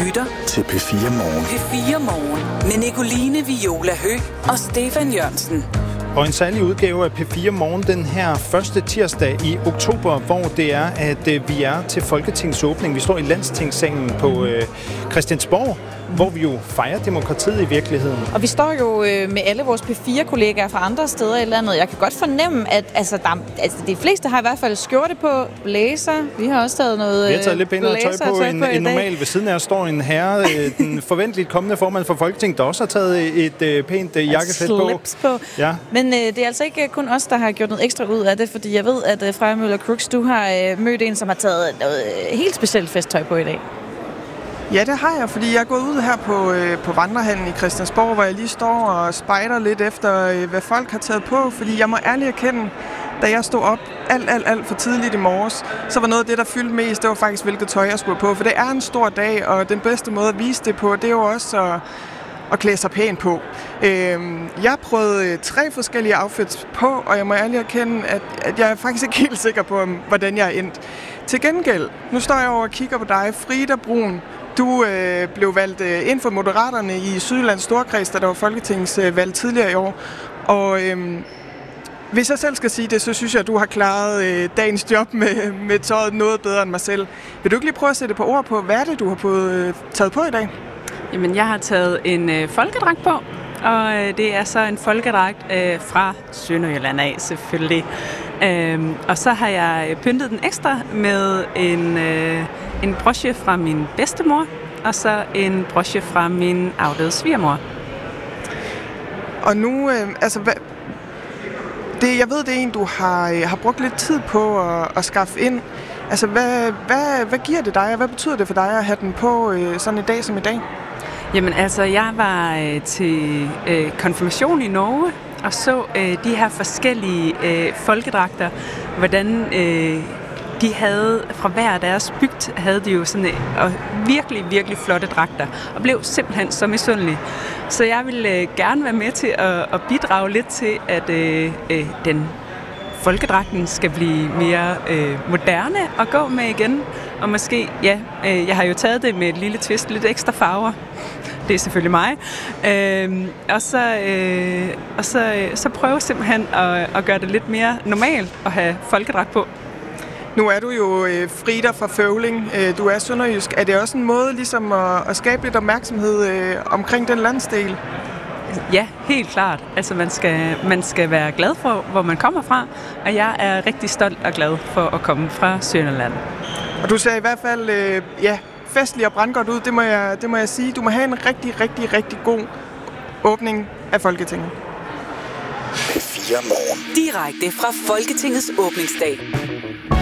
lytter til P4 Morgen. P4 Morgen med Nicoline Viola Høgh og Stefan Jørgensen. Og en særlig udgave af P4 Morgen den her første tirsdag i oktober, hvor det er, at vi er til Folketingets åbning. Vi står i Landstingssalen på Christiansborg, hvor vi jo fejrer demokratiet i virkeligheden. Og vi står jo med alle vores P4-kollegaer fra andre steder i landet. Jeg kan godt fornemme, at de fleste har i hvert fald skjorte på, blæser. Vi har også taget noget vi har taget lidt pænere tøj på end normalt. Ved siden af os står en herre, den forventeligt kommende formand for Folketinget, der også har taget et pænt jakkesæt på. Ja. Men det er altså ikke kun os, der har gjort noget ekstra ud af det, fordi jeg ved, at Freja Møller Crooks, du har mødt en, som har taget noget helt specielt festtøj på i dag. Ja, det har jeg, fordi jeg er gået ud her på vandrehallen i Christiansborg, hvor jeg lige står og spejder lidt efter, hvad folk har taget på. Fordi jeg må ærligt erkende, da jeg stod op alt for tidligt i morges, så var noget af det, der fyldte mest, det var faktisk, hvilket tøj jeg skulle på. For det er en stor dag, og den bedste måde at vise det på, det er jo også at klæde sig pænt på. Jeg prøvede 3 forskellige outfits på, og jeg må ærligt erkende, at jeg er faktisk ikke helt sikker på, hvordan jeg er endt. Til gengæld, nu står jeg over og kigger på dig, Frida Brun. Du blev valgt ind for Moderaterne i Sydjyllands Storkreds, da der var folketingsvalg tidligere i år. Og hvis jeg selv skal sige det, så synes jeg, at du har klaret dagens job med tøjet noget bedre end mig selv. Vil du ikke lige prøve at sætte på ord på, hvad er det, du har taget på i dag? Jamen, jeg har taget en folkedragt på, og det er så en folkedragt fra Sønderjylland af, selvfølgelig. Og så har jeg pyntet den ekstra med en broche fra min bedstemor, og så en broche fra min afdøde svigermor. Og nu, jeg ved, det er en, du har brugt lidt tid på at skaffe ind. Altså, hvad giver det dig, og hvad betyder det for dig at have den på sådan en dag som i dag? Jamen, altså, jeg var til konfirmation i Norge, og så de her forskellige folkedragter, hvordan de havde fra hver deres bygd, havde de jo sådan virkelig, virkelig flotte dragter, og blev simpelthen så misundelig. Så jeg ville gerne være med til at bidrage lidt til, at den folkedragten skal blive mere moderne at gå med igen. Og måske, ja, jeg har jo taget det med et lille twist, lidt ekstra farver. Det er selvfølgelig mig. Og så prøve simpelthen at gøre det lidt mere normalt at have folkedragt på. Nu er du jo Frida fra Føvling. Du er sønderjysk. Er det også en måde ligesom at skabe lidt opmærksomhed omkring den landsdel? Ja, helt klart. Altså man skal være glad for, hvor man kommer fra, og jeg er rigtig stolt og glad for at komme fra Sønderjylland. Og du ser i hvert fald festlig og brandgodt ud, det må jeg sige. Du må have en rigtig, rigtig, rigtig god åbning af Folketinget. P4 Morgen. Direkte fra Folketingets åbningsdag.